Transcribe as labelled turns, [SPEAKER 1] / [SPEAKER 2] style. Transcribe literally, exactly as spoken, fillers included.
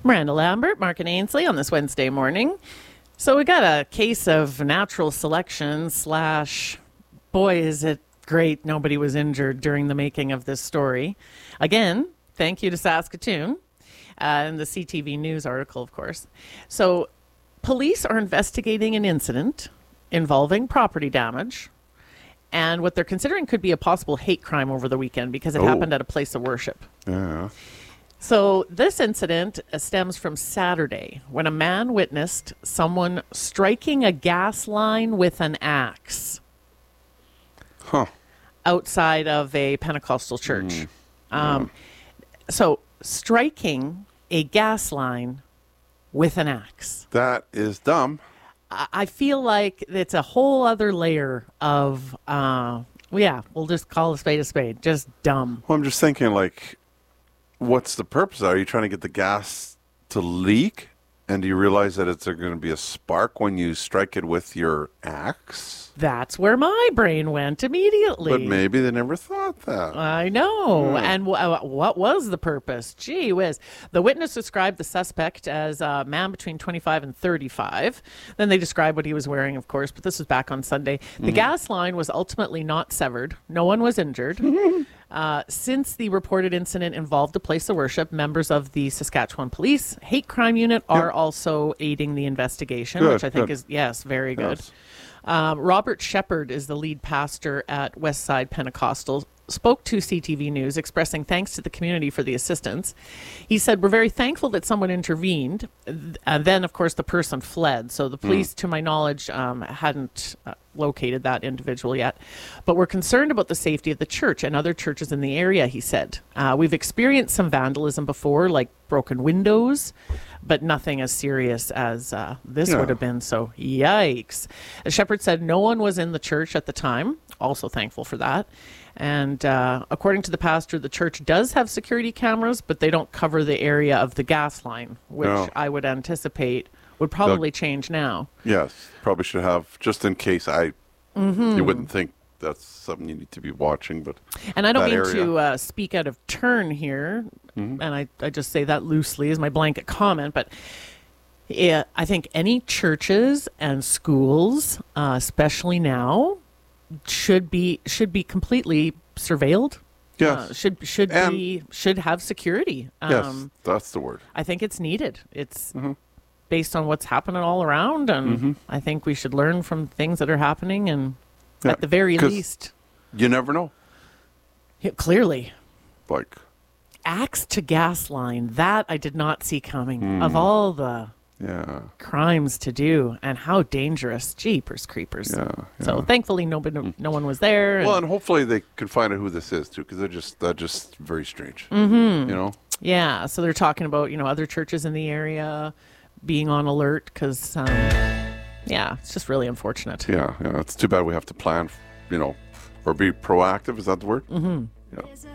[SPEAKER 1] Miranda Lambert, Mark and Ainsley on this Wednesday morning. So we got a case of natural selection slash, boy, is it great nobody was injured during the making of this story. Again, thank you to Saskatoon uh, and the C T V News article, of course. So police are investigating an incident involving property damage and what they're considering could be a possible hate crime over the weekend because it
[SPEAKER 2] Oh.
[SPEAKER 1] happened at a place of worship.
[SPEAKER 2] Yeah.
[SPEAKER 1] So this incident uh, stems from Saturday when a man witnessed someone striking a gas line with an axe
[SPEAKER 2] Huh.
[SPEAKER 1] outside of a Pentecostal church.
[SPEAKER 2] Mm.
[SPEAKER 1] Um, so striking a gas line with an axe.
[SPEAKER 2] That is dumb.
[SPEAKER 1] I I feel like it's a whole other layer of, uh, yeah, we'll just call a spade a spade. Just dumb.
[SPEAKER 2] Well, I'm just thinking, like, what's the purpose? Are you trying to get the gas to leak? And do you realize that it's going to be a spark when you strike it with your axe?
[SPEAKER 1] That's where my brain went immediately.
[SPEAKER 2] But maybe they never thought that.
[SPEAKER 1] I know.
[SPEAKER 2] Hmm.
[SPEAKER 1] And w- uh, what was the purpose? Gee whiz. The witness described the suspect as a man between twenty-five and thirty-five. Then they described what he was wearing, of course, but this was back on Sunday. The
[SPEAKER 2] Mm-hmm.
[SPEAKER 1] gas line was ultimately not severed. No one was injured. Uh, since the reported incident involved a place of worship, members of the Saskatchewan Police Hate Crime Unit are
[SPEAKER 2] Yep.
[SPEAKER 1] also aiding the investigation,
[SPEAKER 2] Good,
[SPEAKER 1] which I think
[SPEAKER 2] good.
[SPEAKER 1] is, yes, very good.
[SPEAKER 2] Yes.
[SPEAKER 1] Um, Robert Shepard is the lead pastor at Westside Pentecostal, spoke to C T V News expressing thanks to the community for the assistance. He said, we're very thankful that someone intervened. And then, of course, the person fled. So the police, to my knowledge, um, hadn't uh, located that individual yet. But we're concerned about the safety of the church and other churches in the area, he said. Uh, we've experienced some vandalism before, like broken windows, but nothing as serious as uh, this
[SPEAKER 2] Yeah.
[SPEAKER 1] would have been. So, yikes. The shepherd said no one was in the church at the time. Also thankful for that. And uh, according to the pastor, the church does have security cameras, but they don't cover the area of the gas line, which
[SPEAKER 2] No.
[SPEAKER 1] I would anticipate would probably change now.
[SPEAKER 2] Yes. Probably should have, just in case. I.
[SPEAKER 1] Mm-hmm.
[SPEAKER 2] You wouldn't think that's something you need to be watching, but
[SPEAKER 1] And I don't
[SPEAKER 2] that
[SPEAKER 1] mean
[SPEAKER 2] area.
[SPEAKER 1] to uh, speak out of turn here,
[SPEAKER 2] Mhm.
[SPEAKER 1] and I, I just say that loosely as my blanket comment, but yeah, I think any churches and schools, uh, especially now, should be should be completely surveilled.
[SPEAKER 2] Yes.
[SPEAKER 1] Uh, should should
[SPEAKER 2] And-
[SPEAKER 1] be should have security.
[SPEAKER 2] yes,
[SPEAKER 1] Um,
[SPEAKER 2] that's the word.
[SPEAKER 1] I think it's needed. It's
[SPEAKER 2] Mhm.
[SPEAKER 1] based on what's happening all around, and
[SPEAKER 2] Mhm.
[SPEAKER 1] I think we should learn from things that are happening, and
[SPEAKER 2] Yeah,
[SPEAKER 1] at the very
[SPEAKER 2] 'cause
[SPEAKER 1] least,
[SPEAKER 2] You never know.
[SPEAKER 1] yeah, clearly.
[SPEAKER 2] Like,
[SPEAKER 1] Axe to gas line. That I did not see coming.
[SPEAKER 2] Hmm.
[SPEAKER 1] Of all the
[SPEAKER 2] yeah.
[SPEAKER 1] crimes to do, and how dangerous, jeepers creepers.
[SPEAKER 2] Yeah.
[SPEAKER 1] So
[SPEAKER 2] yeah.
[SPEAKER 1] thankfully, nobody, no one was there. and-
[SPEAKER 2] Well, and hopefully they can find out who this is too, because they're just they're just very strange. Mm-hmm. You know.
[SPEAKER 1] yeah, so they're talking about you know other churches in the area being on alert because, um, yeah, it's just really unfortunate.
[SPEAKER 2] Yeah. Yeah. It's too bad we have to plan. You know, or be proactive. Is that the word? Mm-hmm. Yeah.